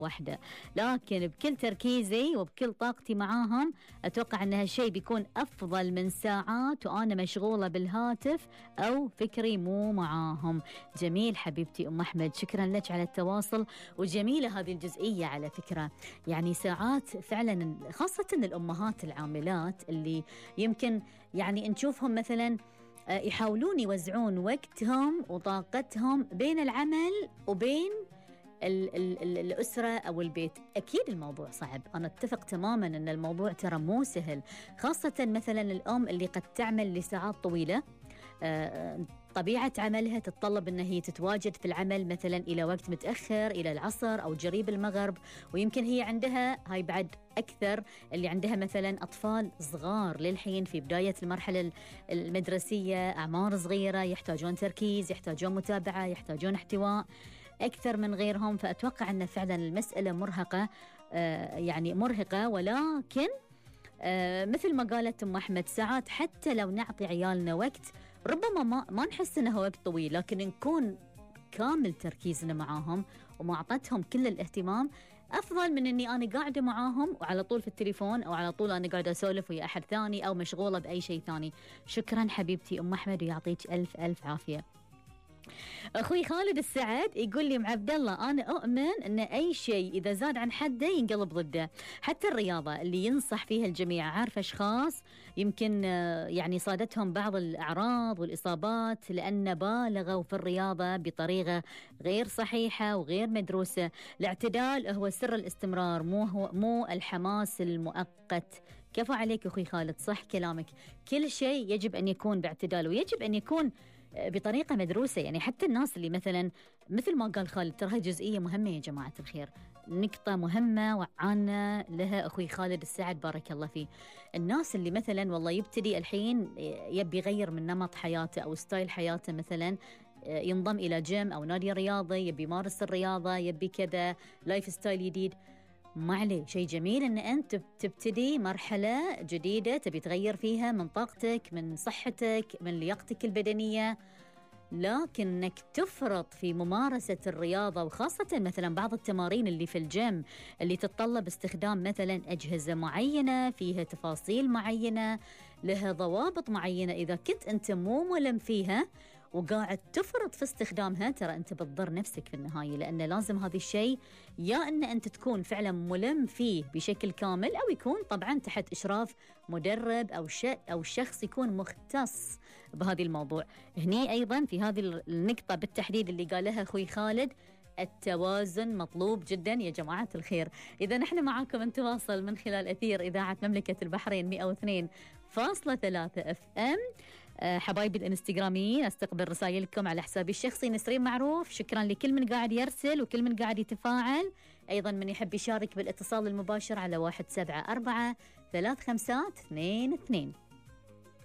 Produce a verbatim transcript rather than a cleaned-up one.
واحدة، لكن بكل تركيزي وبكل طاقتي معاهم أتوقع أن هالشيء بيكون أفضل من ساعات وأنا مشغولة بالهاتف أو فكري مو معاهم. جميل حبيبتي أم أحمد، شكرا لك على التواصل. وجميلة هذه الجزئية على فكرة، يعني ساعات فعلا خاصة الأمهات العاملات اللي يمكن يعني نشوفهم مثلا يحاولون يوزعون وقتهم وطاقتهم بين العمل وبين ال ال ال الأسرة أو البيت. أكيد الموضوع صعب، أنا أتفق تماما أن الموضوع ترى مو سهل، خاصة مثلا الأم اللي قد تعمل لساعات طويلة، آه طبيعة عملها تتطلب أن هي تتواجد في العمل مثلا إلى وقت متأخر، إلى العصر أو جريب المغرب، ويمكن هي عندها هاي بعد أكثر اللي عندها مثلا أطفال صغار للحين في بداية المرحلة المدرسية، أعمار صغيرة يحتاجون تركيز، يحتاجون متابعة، يحتاجون احتواء أكثر من غيرهم. فأتوقع أن فعلا المسألة مرهقة، آه يعني مرهقة، ولكن آه مثل ما قالت أم أحمد ساعات حتى لو نعطي عيالنا وقت ربما ما, ما نحس أنه وقت طويل، لكن نكون كامل تركيزنا معاهم ومعطتهم كل الاهتمام أفضل من أني أنا قاعدة معاهم وعلى طول في التليفون أو على طول أنا قاعدة أسولف ويا أحد ثاني أو مشغولة بأي شيء ثاني. شكرا حبيبتي أم أحمد ويعطيك ألف ألف عافية. أخوي خالد السعد يقول لي: مع عبد الله أنا أؤمن أن أي شيء إذا زاد عن حده ينقلب ضده، حتى الرياضة اللي ينصح فيها الجميع. عارف أشخاص يمكن يعني صادتهم بعض الأعراض والإصابات لأن بالغوا في الرياضة بطريقة غير صحيحة وغير مدروسة. الاعتدال هو سر الاستمرار، مو هو مو الحماس المؤقت. كفو عليك أخوي خالد، صح كلامك، كل شيء يجب أن يكون باعتدال ويجب أن يكون بطريقة مدروسة. يعني حتى الناس اللي مثلا مثل ما قال خالد، ترى هي جزئية مهمة يا جماعة الخير، نقطة مهمة وعانا لها أخوي خالد السعد بارك الله فيه. الناس اللي مثلا والله يبتدي الحين يبي يغير من نمط حياته أو ستايل حياته، مثلا ينضم إلى جيم أو نادي رياضي، يبي يمارس الرياضة، يبي كذا لايف ستايل جديد، ما عليه، شيء جميل أن أنت تبتدي مرحلة جديدة تبي تغير فيها من طاقتك، من صحتك، من لياقتك البدنية. لكن أنك تفرط في ممارسة الرياضة، وخاصة مثلا بعض التمارين اللي في الجيم اللي تتطلب استخدام مثلا أجهزة معينة فيها تفاصيل معينة لها ضوابط معينة، إذا كنت أنت مو ملم فيها وقاعد تفرط في استخدامها ترى أنت بتضر نفسك في النهاية، لأن لازم هذا الشيء يا أن أنت تكون فعلا ملم فيه بشكل كامل، أو يكون طبعا تحت إشراف مدرب أو ش... أو شخص يكون مختص بهذا الموضوع. هني أيضا في هذه النقطة بالتحديد اللي قالها أخوي خالد، التوازن مطلوب جدا يا جماعة الخير. إذا نحن معاكم نتواصل من خلال أثير إذاعة مملكة البحرين مئة واثنين فاصلة ثلاثة اف ام. حبايبي الانستغراميين استقبل رسائلكم على حسابي الشخصي نسرين معروف. شكرا لكل من قاعد يرسل وكل من قاعد يتفاعل، أيضا من يحب يشارك بالاتصال المباشر على واحد سبعة أربعة ثلاث خمسات اثنين اثنين.